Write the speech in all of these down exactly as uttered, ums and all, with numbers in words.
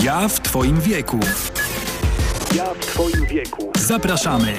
Ja w twoim wieku. Ja w twoim wieku. Zapraszamy.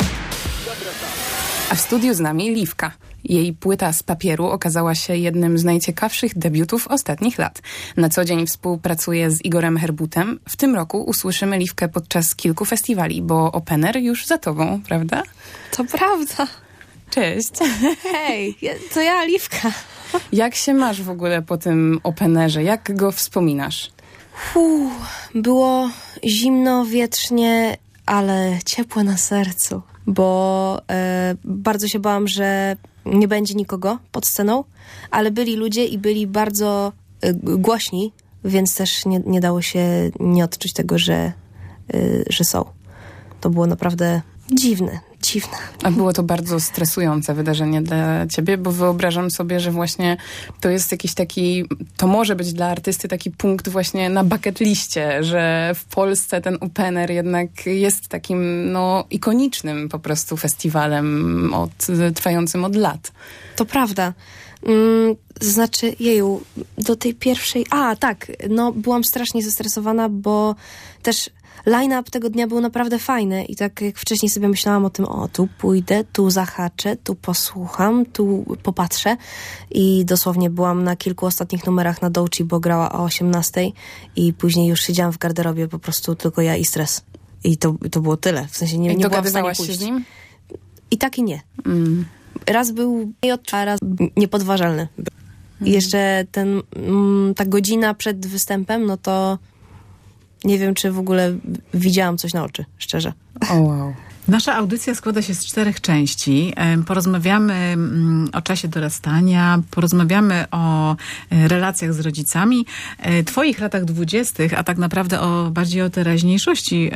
A w studiu z nami Liwka. Jej płyta z papieru okazała się jednym z najciekawszych debiutów ostatnich lat. Na co dzień współpracuje z Igorem Herbutem. W tym roku usłyszymy Liwkę podczas kilku festiwali, bo Opener już za tobą, prawda? To prawda. Cześć. Hej, to ja, Liwka. Jak się masz w ogóle po tym Openerze? Jak go wspominasz? Uf, było zimno, wietrznie, ale ciepłe na sercu, bo e, bardzo się bałam, że nie będzie nikogo pod sceną, ale byli ludzie i byli bardzo e, głośni, więc też nie, nie dało się nie odczuć tego, że, e, że są. To było naprawdę dziwne, dziwne. A było to bardzo stresujące wydarzenie dla ciebie, bo wyobrażam sobie, że właśnie to jest jakiś taki, to może być dla artysty taki punkt właśnie na bucket liście, że w Polsce ten Opener jednak jest takim, no, ikonicznym po prostu festiwalem od, trwającym od lat. To prawda. Mm, znaczy, jeju, do tej pierwszej... A, tak, no byłam strasznie zestresowana, bo też line-up tego dnia był naprawdę fajny i tak jak wcześniej sobie myślałam o tym, o tu pójdę, tu zahaczę, tu posłucham, tu popatrzę i dosłownie byłam na kilku ostatnich numerach na Dołci, bo grała o osiemnastej i później już siedziałam w garderobie, po prostu tylko ja i stres. I to, to było tyle, w sensie nie, I nie byłam w stanie dogadywałaś się z nim? I tak i nie. Mm. Raz był a raz niepodważalny. I jeszcze ten, mm, ta godzina przed występem, no to nie wiem, czy w ogóle widziałam coś na oczy, szczerze. O wow. Nasza audycja składa się z czterech części. Porozmawiamy o czasie dorastania, porozmawiamy o relacjach z rodzicami, twoich latach dwudziestych, a tak naprawdę o bardziej o teraźniejszości,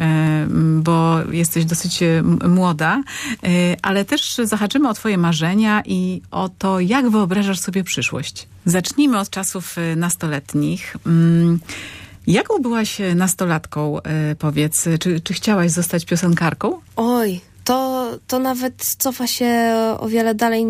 bo jesteś dosyć młoda, ale też zahaczymy o twoje marzenia i o to, jak wyobrażasz sobie przyszłość. Zacznijmy od czasów nastoletnich. Jaką byłaś nastolatką, powiedz? Czy, czy chciałaś zostać piosenkarką? Oj, to, to nawet cofa się o wiele dalej